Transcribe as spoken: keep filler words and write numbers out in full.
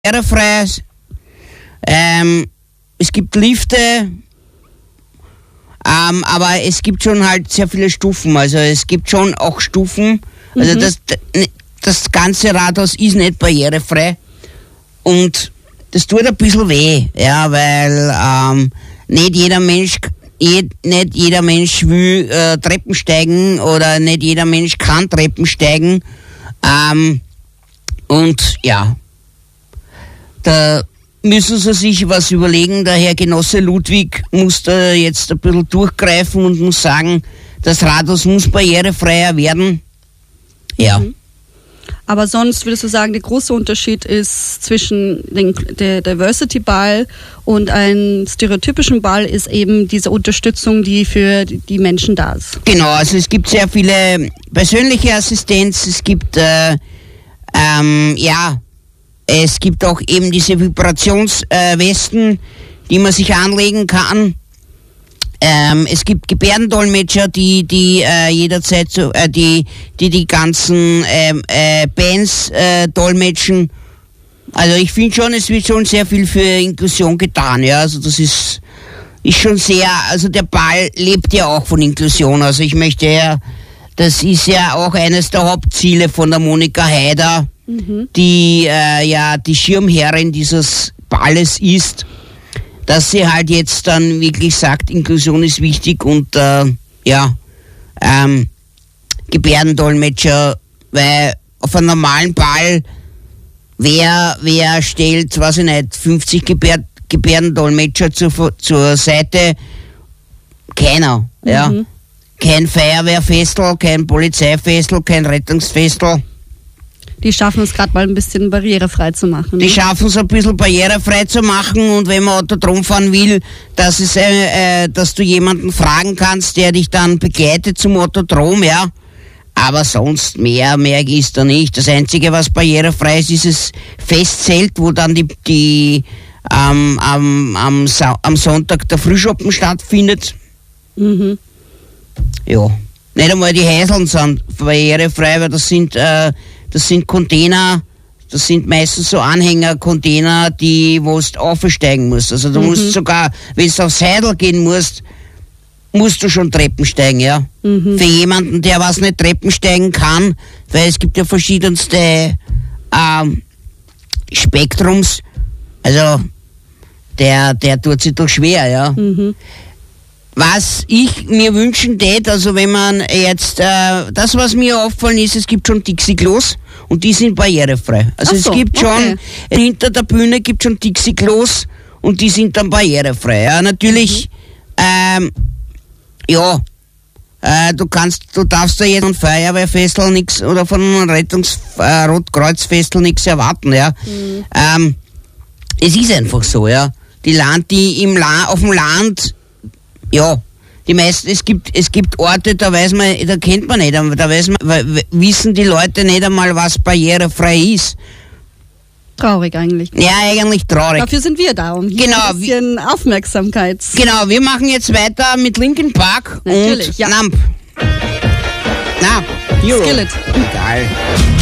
barrierefrei. Ähm, es gibt Lifte, ähm, aber es gibt schon halt sehr viele Stufen. Also es gibt schon auch Stufen. Also mhm. das, das ganze Rathaus ist nicht barrierefrei. Und das tut ein bisschen weh, ja, weil ähm, nicht jeder Mensch je, nicht jeder Mensch will äh, Treppen steigen oder nicht jeder Mensch kann Treppen steigen. Ähm, und ja, da müssen sie sich was überlegen. Der Herr Genosse Ludwig muss da jetzt ein bisschen durchgreifen und muss sagen, das Rathaus muss barrierefreier werden. Ja. Mhm. Aber sonst würdest du sagen, der große Unterschied ist zwischen den, der Diversity Ball und einem stereotypischen Ball ist eben diese Unterstützung, die für die Menschen da ist. Genau, also es gibt sehr viele persönliche Assistenz, es gibt äh, ähm, ja, es gibt auch eben diese Vibrationswesten, äh, die man sich anlegen kann. Ähm, es gibt Gebärdendolmetscher, die die äh, jederzeit so, äh, die die die ganzen ähm, äh, Bands äh, dolmetschen. Also ich finde schon, es wird schon sehr viel für Inklusion getan. Ja, also das ist ist schon sehr. Also der Ball lebt ja auch von Inklusion. Also ich möchte ja, das ist ja auch eines der Hauptziele von der Monika Haider, mhm. die äh, ja die Schirmherrin dieses Balles ist. Dass sie halt jetzt dann wirklich sagt, Inklusion ist wichtig und äh, ja, ähm, Gebärdendolmetscher, weil auf einem normalen Ball, wer, wer stellt, weiß ich nicht, fünfzig Gebärd, Gebärdendolmetscher zur, zur Seite? Keiner, mhm. ja. Kein Feuerwehrfestel, kein Polizeifestel, kein Rettungsfestel. Die schaffen es gerade mal ein bisschen barrierefrei zu machen. Die ne? schaffen es ein bisschen barrierefrei zu machen und wenn man Autodrom fahren will, dass, es, äh, äh, dass du jemanden fragen kannst, der dich dann begleitet zum Autodrom, ja. Aber sonst mehr, mehr ist da nicht. Das Einzige, was barrierefrei ist, ist das Festzelt, wo dann die, die ähm, am, am, am Sonntag der Frühschoppen stattfindet. Mhm. Ja. Nicht einmal die Häuseln sind barrierefrei, weil das sind äh, Das sind Container, das sind meistens so Anhängercontainer, die, wo du aufsteigen musst. Also du mhm. musst sogar, wenn du aufs Heidel gehen musst, musst du schon Treppen steigen, ja. Mhm. Für jemanden, der was nicht Treppen steigen kann, weil es gibt ja verschiedenste ähm, Spektrums, also der, der tut sich doch schwer, ja. Mhm. Was ich mir wünschen tät, also wenn man jetzt, äh, das was mir auffallen ist, es gibt schon Dixie-Klos und die sind barrierefrei. Also so, es gibt schon, okay. hinter der Bühne gibt schon Dixie-Klos und die sind dann barrierefrei. Ja, natürlich, mhm. ähm, ja, äh, du kannst, du darfst da jetzt von Feuerwehrfestel nichts oder von einem Rettungs-, äh, Rotkreuzfestel nichts erwarten, ja. Mhm. Ähm, es ist einfach so, ja. Die Land, die im La- auf dem Land, ja, die meisten, es gibt, es gibt Orte, da weiß man, da kennt man nicht, da weiß man, wissen die Leute nicht einmal, was barrierefrei ist. Traurig eigentlich. Ja, eigentlich traurig. Dafür sind wir da, um hier genau, ein bisschen Aufmerksamkeit. Genau, wir machen jetzt weiter mit Linkin Park. Natürlich, und ja. Nump. Na, Euro. Skillet. Geil.